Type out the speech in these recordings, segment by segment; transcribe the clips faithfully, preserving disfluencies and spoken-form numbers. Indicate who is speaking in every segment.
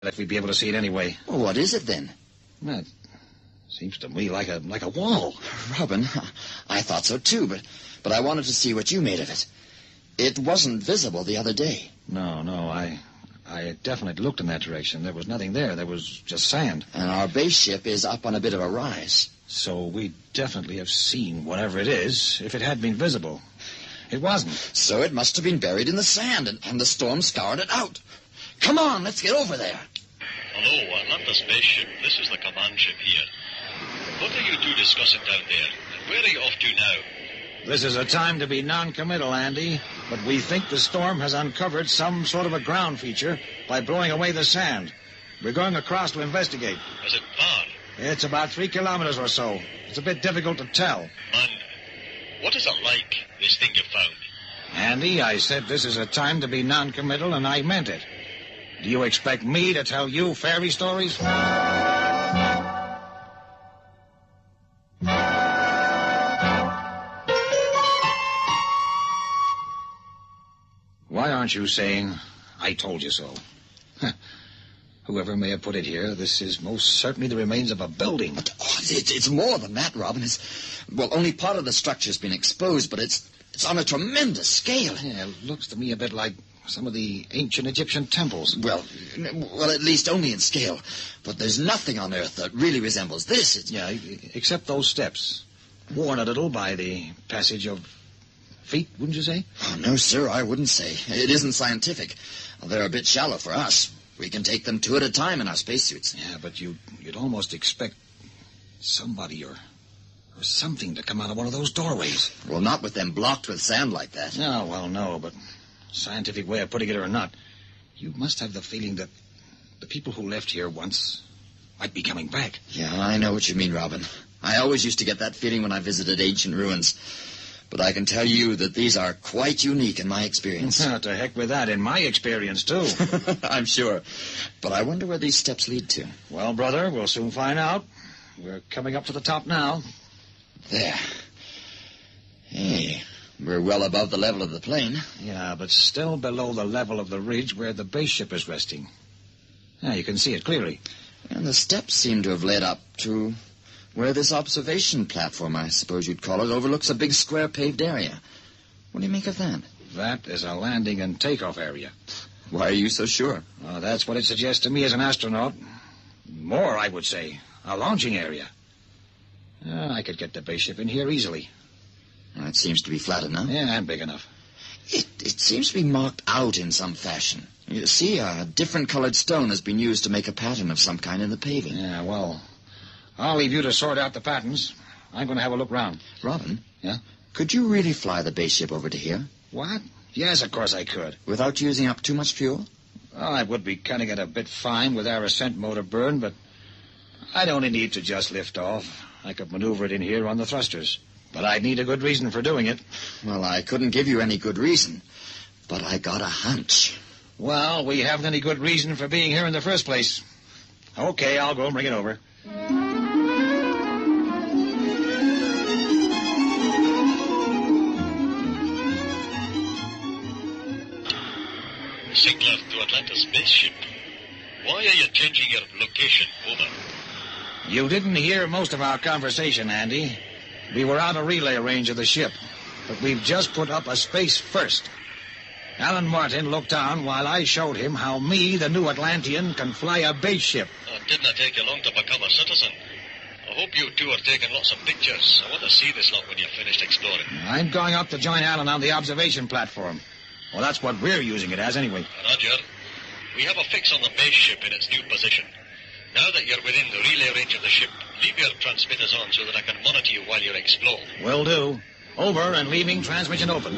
Speaker 1: if we'd be able to see it anyway.
Speaker 2: Well, what is it then?
Speaker 1: Well, it seems to me like a like a wall.
Speaker 2: Robin, I thought so too, but but I wanted to see what you made of it. It wasn't visible the other day.
Speaker 1: No, no, I I definitely looked in that direction. There was nothing there. There was just sand.
Speaker 2: And our base ship is up on a bit of a rise.
Speaker 1: So we definitely have seen whatever it is, if it had been visible. It wasn't.
Speaker 2: So it must have been buried in the sand, and, and the storm scoured it out. Come on, let's get over there.
Speaker 3: Hello, Atlantis spaceship. This is the command ship here. What are you two discussing down there? And where are you off to now?
Speaker 1: This is a time to be non-committal, Andy, but we think the storm has uncovered some sort of a ground feature by blowing away the sand. We're going across to investigate.
Speaker 3: Is it far?
Speaker 1: It's about three kilometers or so. It's a bit difficult to tell.
Speaker 3: And what is it like, this thing you found?
Speaker 1: Andy, I said this is a time to be non-committal, and I meant it. Do you expect me to tell you fairy stories? Why aren't you saying, I told you so? Whoever may have put it here, this is most certainly the remains of a building.
Speaker 2: But, oh, it, it's more than that, Robin. It's, well, only part of the structure's been exposed, but it's it's on a tremendous scale.
Speaker 1: Yeah, it looks to me a bit like some of the ancient Egyptian temples.
Speaker 2: Well, well, at least only in scale. But there's nothing on Earth that really resembles this. It's...
Speaker 1: Yeah, except those steps, worn a little by the passage of feet, wouldn't you say?
Speaker 2: Oh, no, sir, I wouldn't say. It isn't scientific. They're a bit shallow for us. We can take them two at a time in our spacesuits.
Speaker 1: Yeah, but you, you'd almost expect somebody or, or something to come out of one of those doorways.
Speaker 2: Well, not with them blocked with sand like that.
Speaker 1: No, well, no, but scientific way of putting it or not, you must have the feeling that the people who left here once might be coming back.
Speaker 2: Yeah, I know what you mean, Robin. I always used to get that feeling when I visited ancient ruins. But I can tell you that these are quite unique in my experience.
Speaker 1: To heck with that, in my experience, too.
Speaker 2: I'm sure. But I wonder where these steps lead to.
Speaker 1: Well, brother, we'll soon find out. We're coming up to the top now.
Speaker 2: There. Hey, we're well above the level of the plane.
Speaker 1: Yeah, but still below the level of the ridge where the base ship is resting. Yeah, you can see it clearly.
Speaker 2: And the steps seem to have led up to where this observation platform, I suppose you'd call it, overlooks a big square paved area. What do you make of that?
Speaker 1: That is a landing and takeoff area.
Speaker 2: Why are you so sure?
Speaker 1: Uh, that's what it suggests to me as an astronaut. More, I would say. A launching area. Uh, I could get the base ship in here easily.
Speaker 2: Well, it seems to be flat enough.
Speaker 1: Yeah, and big enough.
Speaker 2: It, it seems to be marked out in some fashion. You see, a different colored stone has been used to make a pattern of some kind in the paving.
Speaker 1: Yeah, well, I'll leave you to sort out the patterns. I'm going to have a look round.
Speaker 2: Robin?
Speaker 1: Yeah?
Speaker 2: Could you really fly the base ship over to here?
Speaker 1: What? Yes, of course I could.
Speaker 2: Without using up too much fuel?
Speaker 1: Well, I would be cutting it a bit fine with our ascent motor burn, but I'd only need to just lift off. I could maneuver it in here on the thrusters. But I'd need a good reason for doing it.
Speaker 2: Well, I couldn't give you any good reason, but I got a hunch.
Speaker 1: Well, we haven't any good reason for being here in the first place. Okay, I'll go and bring it over.
Speaker 3: Sinclair to Atlantis spaceship. Why are you changing your location? Over.
Speaker 1: You didn't hear most of our conversation, Andy. We were out of relay range of the ship, but we've just put up a space first. Alan Martin looked on while I showed him how me, the new Atlantean, can fly a base ship.
Speaker 3: Oh, didn't it take you long to become a citizen? I hope you two are taking lots of pictures. I want to see this lot when you're finished exploring.
Speaker 1: I'm going up to join Alan on the observation platform. Well, that's what we're using it as, anyway.
Speaker 3: Roger. We have a fix on the base ship in its new position. Now that you're within the relay range of the ship, leave your transmitters on so that I can monitor you while you explore.
Speaker 1: Will do. Over and leaving transmission open.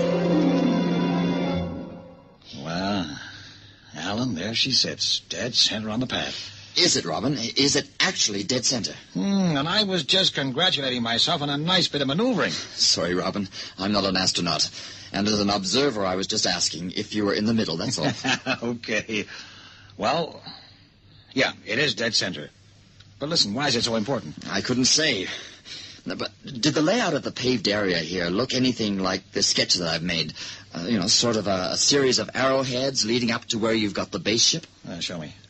Speaker 1: Well, Alan, there she sits, dead center on the path.
Speaker 2: Is it, Robin? Is it actually dead center?
Speaker 1: Hmm, and I was just congratulating myself on a nice bit of maneuvering.
Speaker 2: Sorry, Robin. I'm not an astronaut. And as an observer, I was just asking if you were in the middle, that's all.
Speaker 1: Okay. Well, yeah, it is dead center. But listen, why is it so important?
Speaker 2: I couldn't say. But did the layout of the paved area here look anything like the sketch that I've made? Uh, you know, sort of a, a series of arrowheads leading up to where you've got the base ship?
Speaker 1: Uh, show me.